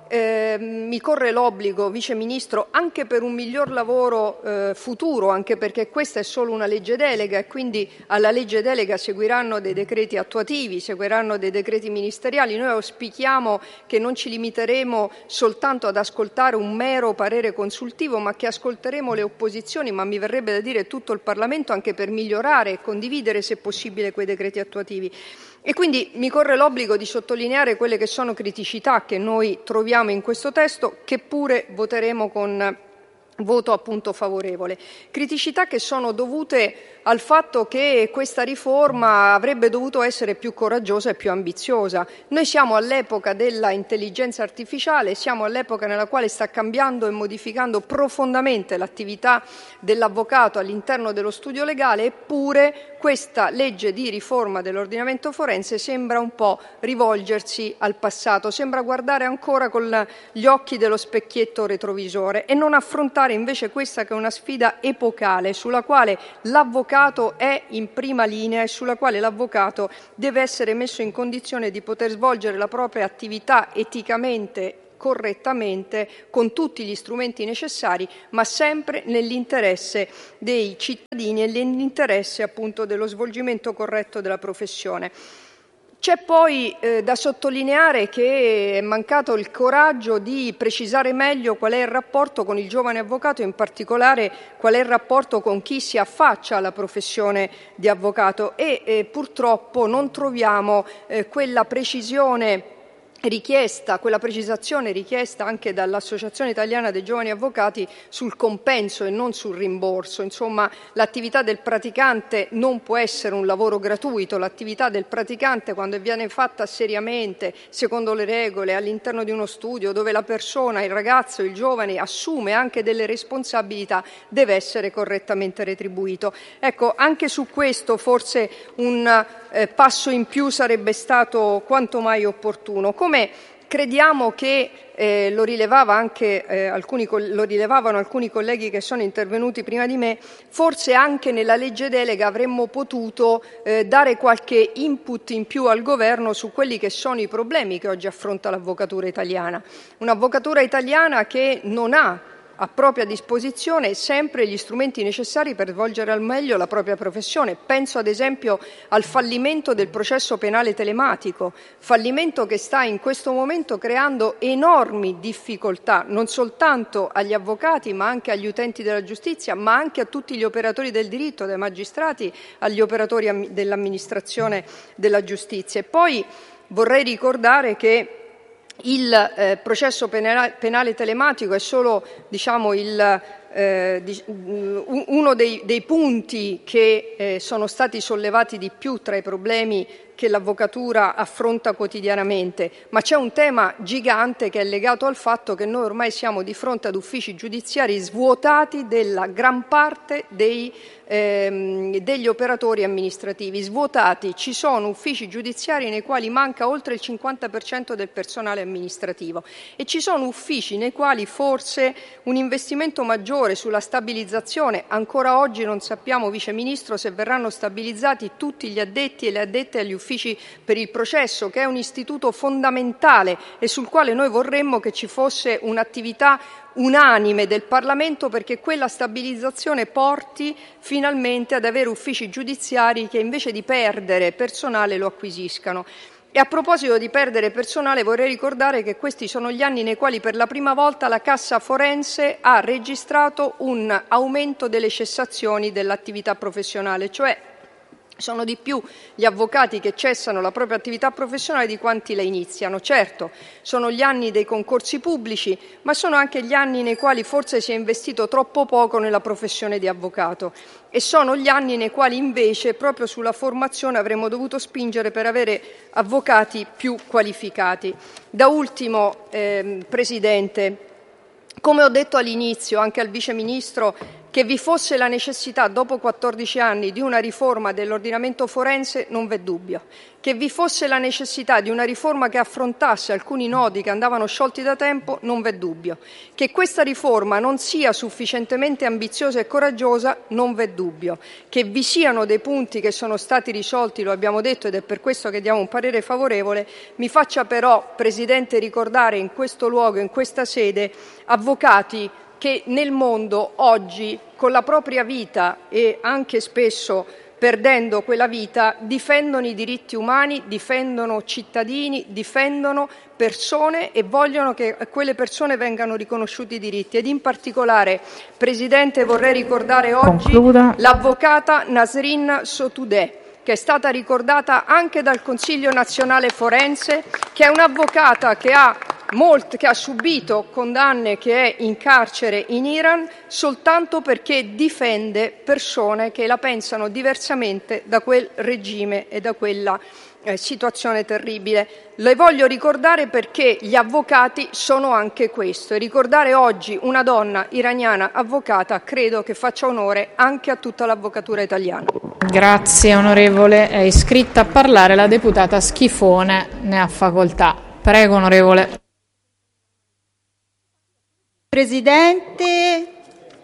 eh, mi corre l'obbligo, Vice Ministro, anche per un miglior lavoro eh, futuro, anche perché questa è solo una legge delega e quindi alla legge delega seguiranno dei decreti attuativi, seguiranno dei decreti ministeriali. Noi auspichiamo che non ci limiteremo soltanto ad ascoltare un mero parere consultivo, ma che ascolteremo le opposizioni, ma mi verrebbe da dire tutto il Parlamento, anche per migliorare e condividere, se possibile, quei decreti attuativi. E quindi mi corre l'obbligo di sottolineare quelle che sono criticità che noi troviamo in questo testo, che pure voteremo con voto appunto favorevole. Criticità che sono dovute al fatto che questa riforma avrebbe dovuto essere più coraggiosa e più ambiziosa. Noi siamo all'epoca della intelligenza artificiale, siamo all'epoca nella quale sta cambiando e modificando profondamente l'attività dell'avvocato all'interno dello studio legale, eppure questa legge di riforma dell'ordinamento forense sembra un po' rivolgersi al passato, sembra guardare ancora con gli occhi dello specchietto retrovisore e non affrontare invece questa che è una sfida epocale sulla quale l'avvocato è in prima linea e sulla quale l'avvocato deve essere messo in condizione di poter svolgere la propria attività eticamente, correttamente, con tutti gli strumenti necessari, ma sempre nell'interesse dei cittadini e nell'interesse appunto dello svolgimento corretto della professione. C'è poi eh, da sottolineare che è mancato il coraggio di precisare meglio qual è il rapporto con il giovane avvocato, in particolare qual è il rapporto con chi si affaccia alla professione di avvocato e eh, purtroppo non troviamo eh, quella precisione richiesta, quella precisazione richiesta anche dall'Associazione Italiana dei Giovani Avvocati sul compenso e non sul rimborso. Insomma, l'attività del praticante non può essere un lavoro gratuito, l'attività del praticante, quando viene fatta seriamente, secondo le regole, all'interno di uno studio dove la persona, il ragazzo, il giovane assume anche delle responsabilità, deve essere correttamente retribuito. Ecco, anche su questo forse un eh, passo in più sarebbe stato quanto mai opportuno. Come crediamo che eh, lo rilevava anche eh, alcuni lo rilevavano alcuni colleghi che sono intervenuti prima di me, forse anche nella legge delega avremmo potuto eh, dare qualche input in più al governo su quelli che sono i problemi che oggi affronta l'avvocatura italiana. Un'avvocatura italiana che non ha a propria disposizione sempre gli strumenti necessari per svolgere al meglio la propria professione. Penso ad esempio al fallimento del processo penale telematico, fallimento che sta in questo momento creando enormi difficoltà non soltanto agli avvocati ma anche agli utenti della giustizia, ma anche a tutti gli operatori del diritto, dai magistrati agli operatori dell'amministrazione della giustizia. E poi vorrei ricordare che il eh, processo penale, penale telematico è solo, diciamo, il, eh, di, uno dei, dei punti che eh, sono stati sollevati di più tra i problemi che l'avvocatura affronta quotidianamente, ma c'è un tema gigante che è legato al fatto che noi ormai siamo di fronte ad uffici giudiziari svuotati della gran parte dei, ehm, degli operatori amministrativi, svuotati. Ci sono uffici giudiziari nei quali manca oltre il cinquanta per cento del personale amministrativo e ci sono uffici nei quali forse un investimento maggiore sulla stabilizzazione, ancora oggi non sappiamo, Vice Ministro, se verranno stabilizzati tutti gli addetti e le addette agli uffici uffici per il processo, che è un istituto fondamentale e sul quale noi vorremmo che ci fosse un'attività unanime del Parlamento, perché quella stabilizzazione porti finalmente ad avere uffici giudiziari che invece di perdere personale lo acquisiscano. E a proposito di perdere personale, vorrei ricordare che questi sono gli anni nei quali per la prima volta la Cassa Forense ha registrato un aumento delle cessazioni dell'attività professionale, cioè sono di più gli avvocati che cessano la propria attività professionale di quanti la iniziano. Certo, sono gli anni dei concorsi pubblici, ma sono anche gli anni nei quali forse si è investito troppo poco nella professione di avvocato e sono gli anni nei quali invece proprio sulla formazione avremmo dovuto spingere per avere avvocati più qualificati. Da ultimo, ehm, Presidente, come ho detto all'inizio anche al Vice Ministro, Che vi fosse la necessità, dopo quattordici anni, di una riforma dell'ordinamento forense non v'è dubbio. Che vi fosse la necessità di una riforma che affrontasse alcuni nodi che andavano sciolti da tempo non v'è dubbio. Che questa riforma non sia sufficientemente ambiziosa e coraggiosa non v'è dubbio. Che vi siano dei punti che sono stati risolti, lo abbiamo detto, ed è per questo che diamo un parere favorevole. Mi faccia però, Presidente, ricordare in questo luogo, in questa sede, avvocati che nel mondo oggi, con la propria vita e anche spesso perdendo quella vita, difendono i diritti umani, difendono cittadini, difendono persone e vogliono che a quelle persone vengano riconosciuti i diritti. Ed in particolare, Presidente, vorrei ricordare oggi
Concluda.
l'avvocata Nasrin Sotoudeh, che è stata ricordata anche dal Consiglio nazionale forense, che è un'avvocata che ha Molt, che ha subito condanne, che è in carcere in Iran soltanto perché difende persone che la pensano diversamente da quel regime e da quella eh, situazione terribile. Le voglio ricordare perché gli avvocati sono anche questo, e ricordare oggi una donna iraniana avvocata credo che faccia onore anche a tutta l'avvocatura italiana.
Grazie onorevole. È iscritta a parlare la deputata Schifone, ne ha facoltà. Prego onorevole.
Presidente,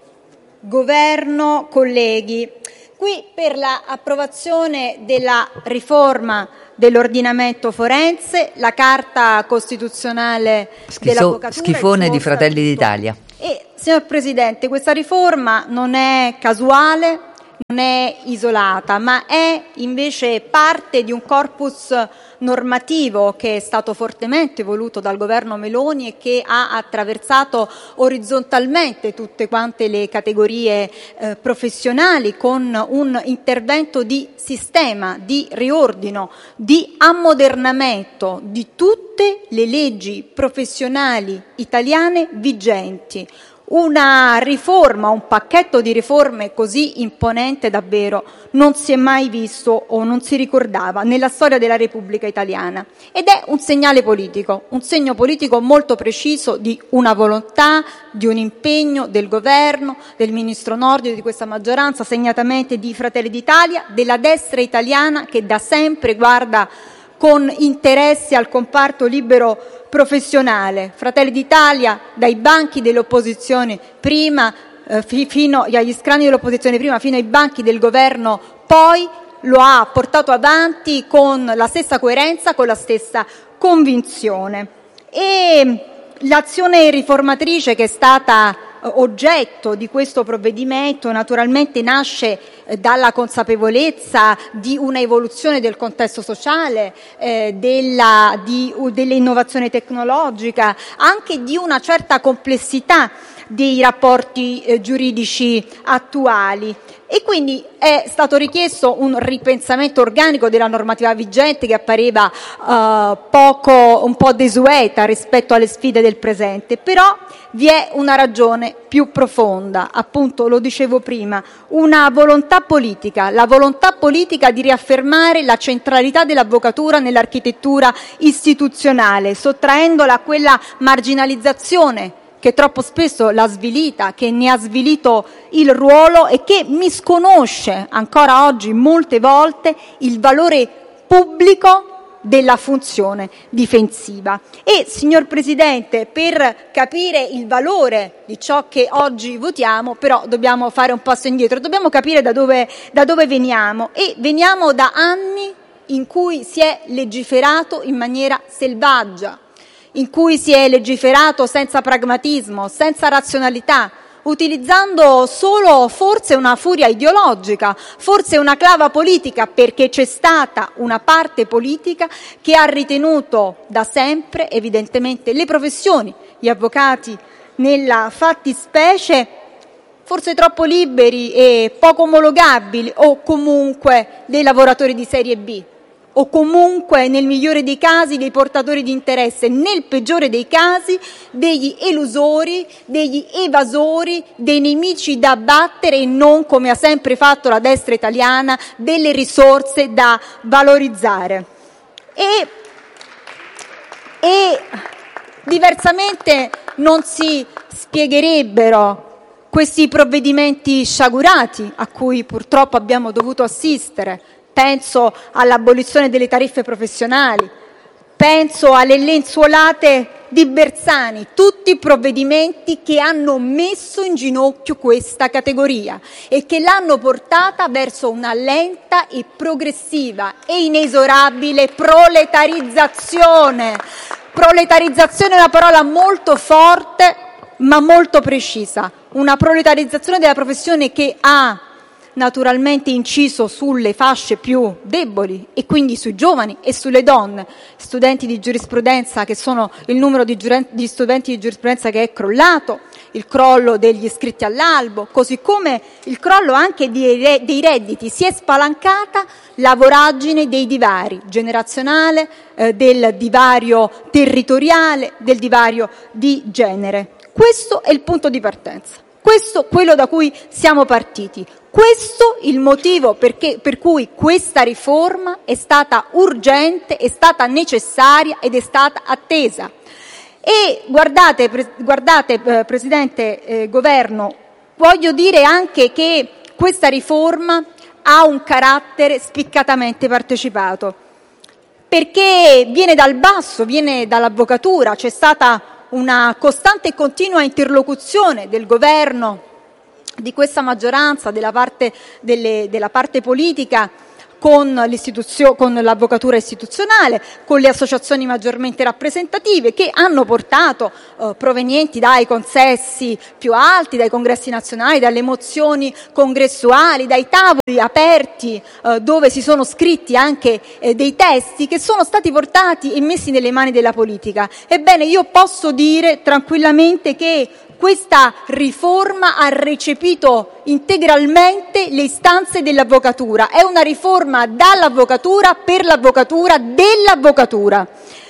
Governo, colleghi, qui per l'approvazione della riforma dell'ordinamento forense, la Carta Costituzionale
Schiso-
dell'Avvocatura.
Schifone di Fratelli d'Italia.
E, signor Presidente, questa riforma non è casuale, non è isolata, ma è invece parte di un corpus normativo che è stato fortemente voluto dal governo Meloni e che ha attraversato orizzontalmente tutte quante le categorie eh, professionali, con un intervento di sistema, di riordino, di ammodernamento di tutte le leggi professionali italiane vigenti. Una riforma, un pacchetto di riforme così imponente davvero non si è mai visto o non si ricordava nella storia della Repubblica Italiana, ed è un segnale politico, un segno politico molto preciso di una volontà, di un impegno del governo, del ministro Nordio, di questa maggioranza, segnatamente di Fratelli d'Italia, della destra italiana che da sempre guarda con interesse al comparto libero professionale. Fratelli d'Italia dai banchi dell'opposizione prima, eh, fino agli scranni dell'opposizione prima, fino ai banchi del governo poi, lo ha portato avanti con la stessa coerenza, con la stessa convinzione. E l'azione riformatrice che è stata oggetto di questo provvedimento naturalmente nasce dalla consapevolezza di una evoluzione del contesto sociale, eh, della, di, dell'innovazione tecnologica, anche di una certa complessità dei rapporti eh, giuridici attuali. E quindi è stato richiesto un ripensamento organico della normativa vigente che appariva eh, poco, un po' desueta rispetto alle sfide del presente, però vi è una ragione più profonda, appunto lo dicevo prima, una volontà politica, la volontà politica di riaffermare la centralità dell'avvocatura nell'architettura istituzionale, sottraendola a quella marginalizzazione che troppo spesso l'ha svilita, che ne ha svilito il ruolo e che misconosce ancora oggi molte volte il valore pubblico della funzione difensiva. E, signor Presidente, per capire il valore di ciò che oggi votiamo, però dobbiamo fare un passo indietro, dobbiamo capire da dove, da dove veniamo, e veniamo da anni in cui si è legiferato in maniera selvaggia, in cui si è legiferato senza pragmatismo, senza razionalità, utilizzando solo forse una furia ideologica, forse una clava politica, perché c'è stata una parte politica che ha ritenuto da sempre, evidentemente, le professioni, gli avvocati nella fattispecie, forse troppo liberi e poco omologabili, o comunque dei lavoratori di serie B, o comunque, nel migliore dei casi, dei portatori di interesse, nel peggiore dei casi, degli elusori, degli evasori, dei nemici da abbattere e non, come ha sempre fatto la destra italiana, delle risorse da valorizzare. E, e diversamente non si spiegherebbero questi provvedimenti sciagurati a cui purtroppo abbiamo dovuto assistere. Penso all'abolizione delle tariffe professionali, penso alle lenzuolate di Bersani, tutti provvedimenti che hanno messo in ginocchio questa categoria e che l'hanno portata verso una lenta e progressiva e inesorabile proletarizzazione. Proletarizzazione è una parola molto forte ma molto precisa, una proletarizzazione della professione che ha naturalmente inciso sulle fasce più deboli e quindi sui giovani e sulle donne, studenti di giurisprudenza, che sono il numero di, giur- di studenti di giurisprudenza che è crollato, il crollo degli iscritti all'albo, così come il crollo anche dei, dei redditi. Si è spalancata la voragine dei divari generazionale, eh, del divario territoriale, del divario di genere. Questo è il punto di partenza. Questo quello da cui siamo partiti. Questo il motivo perché, per cui questa riforma è stata urgente, è stata necessaria ed è stata attesa. E guardate, pre, guardate eh, Presidente, eh, Governo, voglio dire anche che questa riforma ha un carattere spiccatamente partecipato, perché viene dal basso, viene dall'avvocatura. C'è stata una costante e continua interlocuzione del governo, di questa maggioranza, della parte, delle, della parte politica, con, l'istituzio, con l'avvocatura istituzionale, con le associazioni maggiormente rappresentative, che hanno portato, eh, provenienti dai consessi più alti, dai congressi nazionali, dalle mozioni congressuali, dai tavoli aperti, eh, dove si sono scritti anche eh, dei testi che sono stati portati e messi nelle mani della politica. Ebbene, io posso dire tranquillamente che questa riforma ha recepito integralmente le istanze dell'avvocatura. È una riforma dall'avvocatura, per l'avvocatura, dell'avvocatura.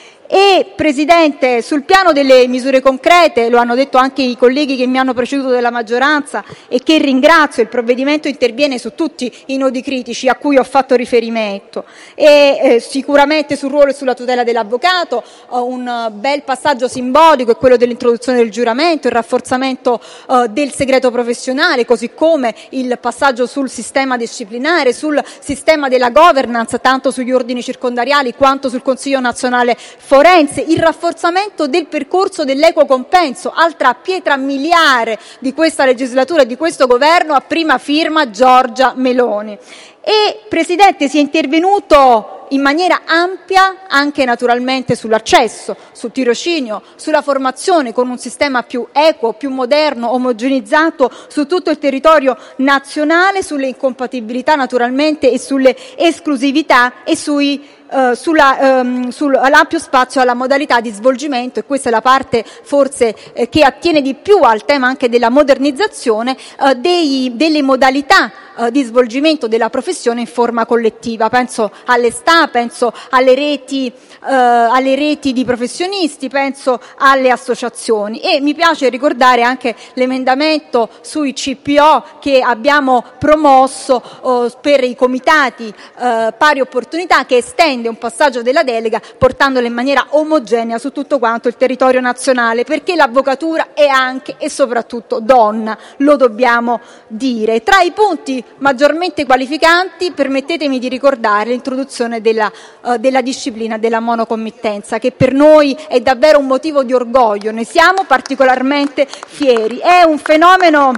E, Presidente, sul piano delle misure concrete, lo hanno detto anche i colleghi che mi hanno preceduto della maggioranza e che ringrazio, il provvedimento interviene su tutti i nodi critici a cui ho fatto riferimento e eh, sicuramente sul ruolo e sulla tutela dell'avvocato. Un bel passaggio simbolico è quello dell'introduzione del giuramento, il rafforzamento eh, del segreto professionale, così come il passaggio sul sistema disciplinare, sul sistema della governance, tanto sugli ordini circondariali quanto sul Consiglio nazionale forense, il rafforzamento del percorso dell'equo compenso, altra pietra miliare di questa legislatura e di questo governo, a prima firma Giorgia Meloni. E, Presidente, si è intervenuto in maniera ampia anche naturalmente sull'accesso, sul tirocinio, sulla formazione, con un sistema più equo, più moderno, omogeneizzato su tutto il territorio nazionale, sulle incompatibilità naturalmente e sulle esclusività e sui Uh, sulla, um, sull'ampio spazio alla modalità di svolgimento, e questa è la parte forse eh, che attiene di più al tema anche della modernizzazione uh, dei, delle modalità uh, di svolgimento della professione in forma collettiva. Penso alle S T A, penso alle reti, uh, alle reti di professionisti, penso alle associazioni. E mi piace ricordare anche l'emendamento sui C P O che abbiamo promosso uh, per i comitati uh, pari opportunità, che estende un passaggio della delega portandola in maniera omogenea su tutto quanto il territorio nazionale, perché l'avvocatura è anche e soprattutto donna, lo dobbiamo dire. Tra i punti maggiormente qualificanti, permettetemi di ricordare l'introduzione della, uh, della disciplina della monocommittenza, che per noi è davvero un motivo di orgoglio, ne siamo particolarmente fieri. È un fenomeno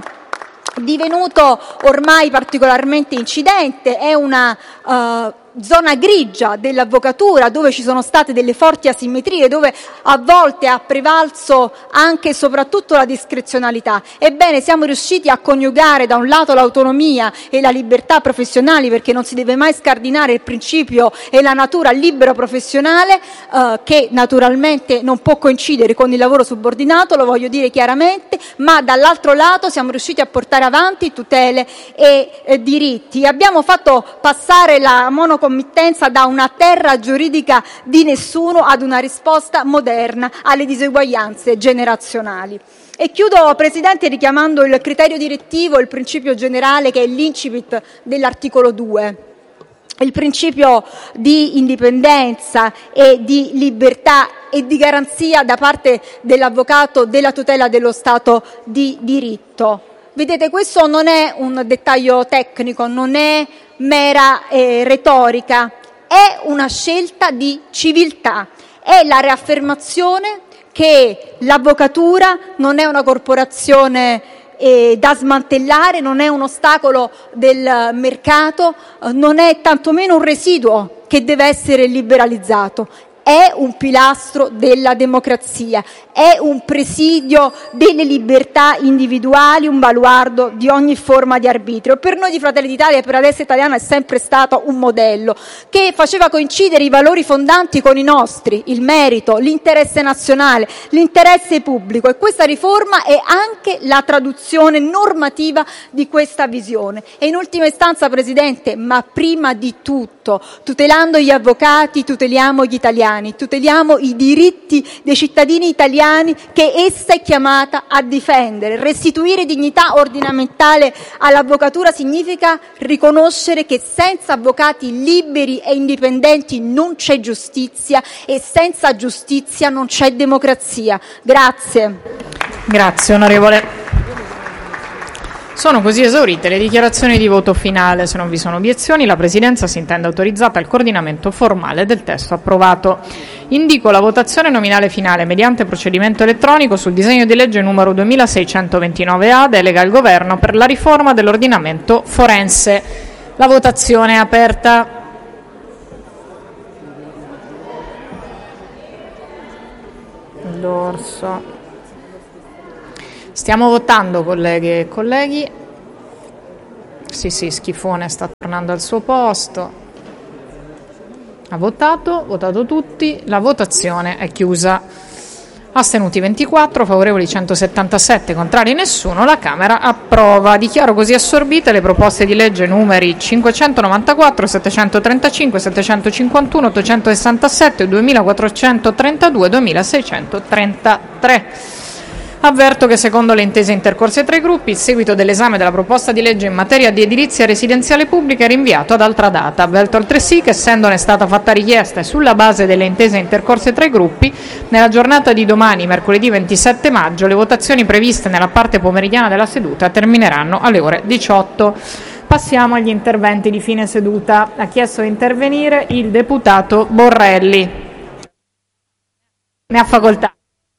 divenuto ormai particolarmente incidente, è una uh, zona grigia dell'avvocatura, dove ci sono state delle forti asimmetrie, dove a volte ha prevalso anche e soprattutto la discrezionalità. Ebbene, siamo riusciti a coniugare da un lato l'autonomia e la libertà professionali, perché non si deve mai scardinare il principio e la natura libero professionale, eh, che naturalmente non può coincidere con il lavoro subordinato, lo voglio dire chiaramente, ma dall'altro lato siamo riusciti a portare avanti tutele e eh, diritti. Abbiamo fatto passare la monocommittenza da una terra giuridica di nessuno ad una risposta moderna alle diseguaglianze generazionali. E chiudo, Presidente, richiamando il criterio direttivo, il principio generale che è l'incipit dell'articolo due. Il principio di indipendenza e di libertà e di garanzia da parte dell'avvocato della tutela dello Stato di diritto. Vedete, questo non è un dettaglio tecnico, non è mera eh, retorica, è una scelta di civiltà, è la riaffermazione che l'avvocatura non è una corporazione eh, da smantellare, non è un ostacolo del mercato, eh, non è tantomeno un residuo che deve essere liberalizzato. È un pilastro della democrazia, è un presidio delle libertà individuali, un baluardo di ogni forma di arbitrio. Per noi di Fratelli d'Italia e per la destra italiana è sempre stato un modello che faceva coincidere i valori fondanti con i nostri, il merito, l'interesse nazionale, l'interesse pubblico, e questa riforma è anche la traduzione normativa di questa visione. E in ultima istanza, Presidente, ma prima di tutto, tutelando gli avvocati, tuteliamo gli italiani. Tuteliamo i diritti dei cittadini italiani che essa è chiamata a difendere. Restituire dignità ordinamentale all'avvocatura significa riconoscere che senza avvocati liberi e indipendenti non c'è giustizia e senza giustizia non c'è democrazia. Grazie.
Grazie onorevole. Sono così esaurite le dichiarazioni di voto finale. Se non vi sono obiezioni, la Presidenza si intende autorizzata al coordinamento formale del testo approvato. Indico la votazione nominale finale mediante procedimento elettronico sul disegno di legge numero duemilaseicentoventinove A, delega al Governo per la riforma dell'ordinamento forense. La votazione è aperta. Dorso. Stiamo votando, colleghe e colleghi. Sì, sì, Schifone sta tornando al suo posto. Ha votato, votato tutti. La votazione è chiusa. Astenuti ventiquattro, favorevoli centosettantasette, contrari nessuno. La Camera approva. Dichiaro così assorbite le proposte di legge numeri cinquecentonovantaquattro, settecentotrentacinque, settecentocinquantuno, ottocentosessantasette, duemilaquattrocentotrentadue, duemilaseicentotrentatré. Avverto che secondo le intese intercorse tra i gruppi, il seguito dell'esame della proposta di legge in materia di edilizia residenziale pubblica è rinviato ad altra data. Avverto altresì che, essendone stata fatta richiesta e sulla base delle intese intercorse tra i gruppi, nella giornata di domani, mercoledì ventisette maggio, le votazioni previste nella parte pomeridiana della seduta termineranno alle ore diciotto. Passiamo agli interventi di fine seduta. Ha chiesto di intervenire il deputato Borrelli. Ne ha facoltà.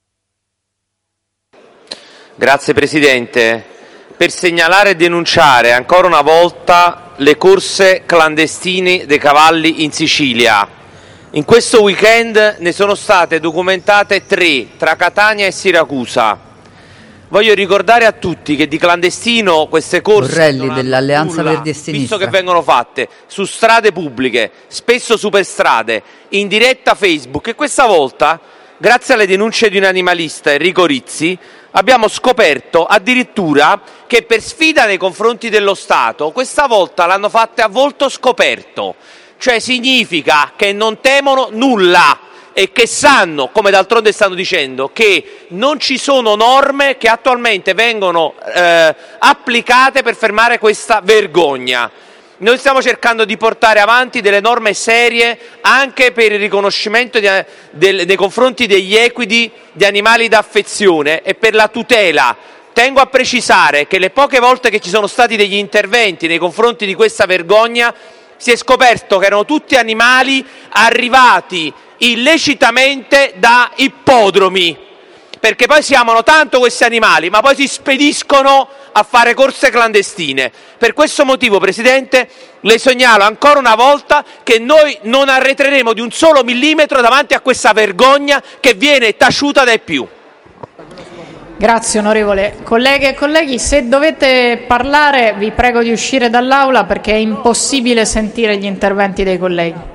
Grazie Presidente. Per segnalare e denunciare ancora una volta le corse clandestine dei cavalli in Sicilia. In questo weekend ne sono state documentate tre tra Catania e Siracusa. Voglio ricordare a tutti che di clandestino queste corse
Borrelli dell'Alleanza Verdi e Sinistra,
visto che vengono fatte su strade pubbliche, spesso superstrade, in diretta Facebook, e questa volta, grazie alle denunce di un animalista, Enrico Rizzi, abbiamo scoperto addirittura che per sfida nei confronti dello Stato questa volta l'hanno fatte a volto scoperto, cioè significa che non temono nulla e che sanno, come d'altronde stanno dicendo, che non ci sono norme che attualmente vengono eh, applicate per fermare questa vergogna. Noi stiamo cercando di portare avanti delle norme serie anche per il riconoscimento di, del, nei confronti degli equidi di animali d'affezione e per la tutela. Tengo a precisare che le poche volte che ci sono stati degli interventi nei confronti di questa vergogna si è scoperto che erano tutti animali arrivati illecitamente da ippodromi, perché poi si amano tanto questi animali, ma poi si spediscono a fare corse clandestine. Per questo motivo, Presidente, le segnalo ancora una volta che noi non arretreremo di un solo millimetro davanti a questa vergogna che viene taciuta dai più.
Grazie onorevole. Colleghe e colleghi, se dovete parlare vi prego di uscire dall'aula perché è impossibile sentire gli interventi dei colleghi.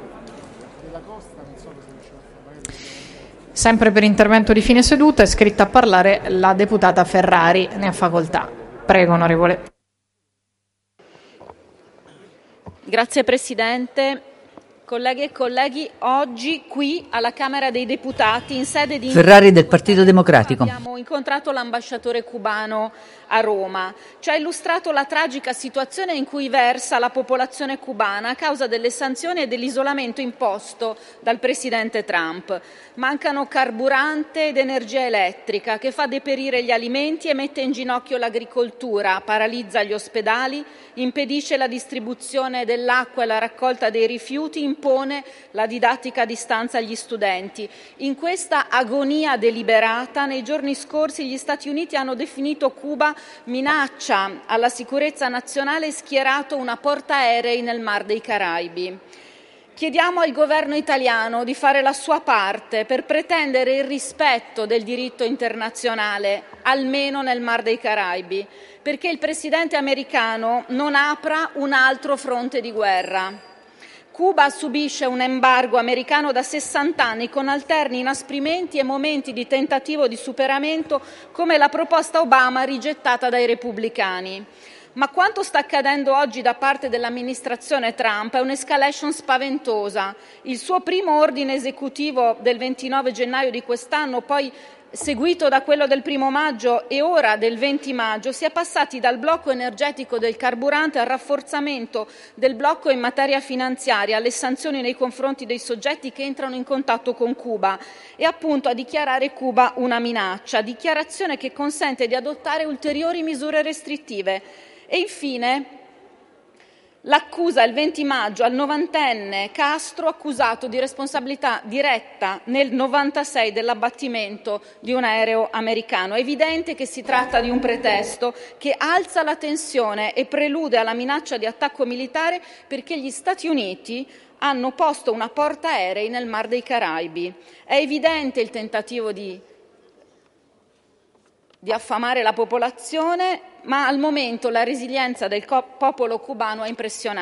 Sempre per intervento di fine seduta è scritta a parlare la deputata Ferrari. Ne ha facoltà. Prego, onorevole.
Grazie Presidente. Colleghe e colleghi, oggi qui alla Camera dei Deputati in sede di
Ferrari del Partito Democratico.
Abbiamo incontrato l'ambasciatore cubano a Roma. Ci ha illustrato la tragica situazione in cui versa la popolazione cubana a causa delle sanzioni e dell'isolamento imposto dal presidente Trump. Mancano carburante ed energia elettrica che fa deperire gli alimenti e mette in ginocchio l'agricoltura, paralizza gli ospedali, impedisce la distribuzione dell'acqua e la raccolta dei rifiuti, impone la didattica a distanza agli studenti. In questa agonia deliberata, nei giorni scorsi gli Stati Uniti hanno definito Cuba minaccia alla sicurezza nazionale e schierato una portaerei nel Mar dei Caraibi. Chiediamo al governo italiano di fare la sua parte per pretendere il rispetto del diritto internazionale, almeno nel Mar dei Caraibi, perché il presidente americano non apra un altro fronte di guerra. Cuba subisce un embargo americano da sessanta anni con alterni inasprimenti e momenti di tentativo di superamento come la proposta Obama rigettata dai repubblicani. Ma quanto sta accadendo oggi da parte dell'amministrazione Trump è un'escalation spaventosa. Il suo primo ordine esecutivo del ventinove gennaio di quest'anno, poi seguito da quello del primo maggio e ora del venti maggio, si è passati dal blocco energetico del carburante al rafforzamento del blocco in materia finanziaria, alle sanzioni nei confronti dei soggetti che entrano in contatto con Cuba e appunto a dichiarare Cuba una minaccia, dichiarazione che consente di adottare ulteriori misure restrittive. E infine l'accusa il venti maggio al novantenne Castro, accusato di responsabilità diretta nel novantasei dell'abbattimento di un aereo americano. È evidente che si tratta di un pretesto che alza la tensione e prelude alla minaccia di attacco militare perché gli Stati Uniti hanno posto una portaerei nel Mar dei Caraibi. È evidente il tentativo di di affamare la popolazione, ma al momento la resilienza del popolo cubano è impressionante.